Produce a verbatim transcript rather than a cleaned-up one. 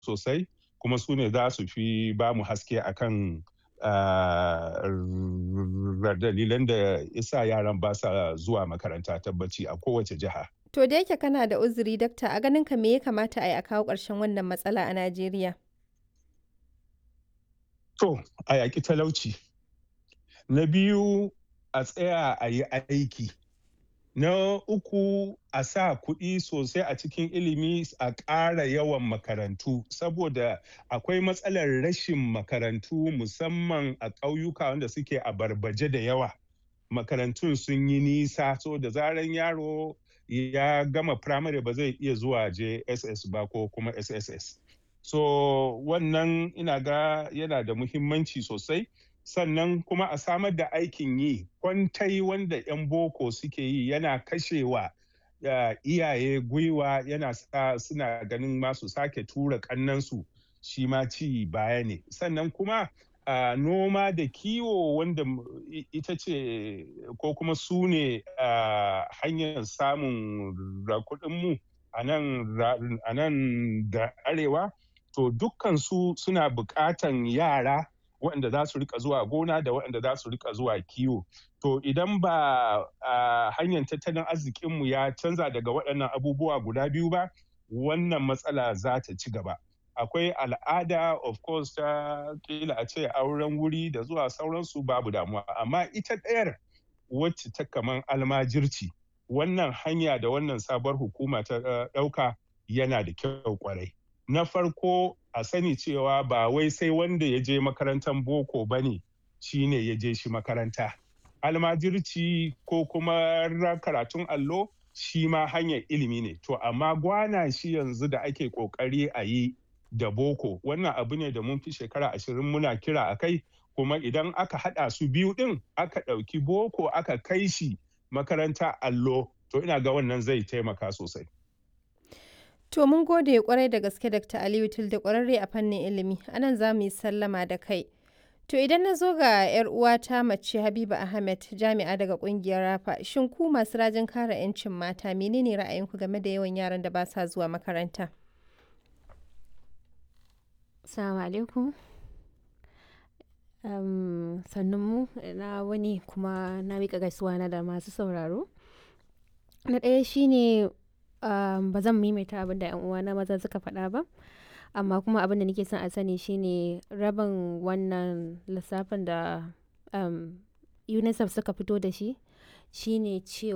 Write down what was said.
sosai, kuma su ne za su fi ba mu haske akan dalilan da yasa yaran ba sa zuwa makaranta tabbaci a kowace jiha. To da yake kana da uzuri dakta, a ganinka me ya kamata a yi a kawo ƙarshen wannan matsala a Najeriya? To, a yaƙi talauci. Na biyu, a tsaya a yi aiki. Na uku, a sa kuɗi sosai a cikin ilimi, a ƙara yawan makarantu, saboda akwai matsalar rashin makarantu musamman a ƙauyuka wanda suke a barbaje da yawa. Makarantun sun yi nisa, so da zaran yaro ya gama firamare ba zai iya zuwa J S S ba ko kuma S S S. So wannan ina ga yana da muhimmanci sosai. Sannan kuma a samar da aikin yi, kwantai wanda 'yan boko suke yi yana kashewa uh, iyaye gwiwa, yana sa suna ganin masu sake tura kannansu, shi ma ci baya ne. Sannan kuma uh, noma da kiwo wanda ita ce ko kuma su ne uh, hanyar samun kuɗinmu a nan da arewa, to dukkan su suna buƙatan yara waɗanda za su rika zuwa gona da waɗanda za su rika zuwa kiwo. To idan ba a hanyar tattalin arzikinmu ya canza daga waɗannan abubuwa guda biyu ba, wannan matsala za ta ci gaba. Akwai al'ada of course ta kila a ce auren wuri da zuwa sauransu babu damuwa, amma ita ɗayar wacce ta kaman almajirci, wannan hanya da wannan sabuwar hukuma ta ɗauka yana da kyau kwarai. Na farko, a sani cewa ba wai sai wanda ya je makarantar boko ba ne shi ne ya je shi makaranta. Almajirci ko kuma karatun allo shi ma hanyar ilimi ne. To amma gwana shi yanzu da ake kokari a yi da boko, wannan abu ne da mun fi shekara ashirin muna kira a kai, kuma idan aka haɗa su biyu ɗin aka ɗauki boko aka kai shi makaranta allo, to ina ga wannan zai taimaka sosai. To mun gode kwarai da gaske Dakta Aliyu Tilde, kwararre a fannin ilimi. Anan za mu yi sallama da kai. To idan na zo ga 'yar uwata mace Habiba Ahmed, jami'a daga kungiyar Rafa, shin ku masu rajin kare 'yancin mata menene ra'ayinku game da yawan yaran da ba sa zuwa makaranta? Assalamu alaikum. Um, sannun mu na wani kuma na miƙa gaisuwa na da masu sauraro. Na ɗaya shine Um, ba zan maimaita abin da 'yan uwana maza suka faɗa ba, amma kuma abin da nake son a sani shine rabin wannan lissafin da um, UNICEF suka fito da shi shine cewa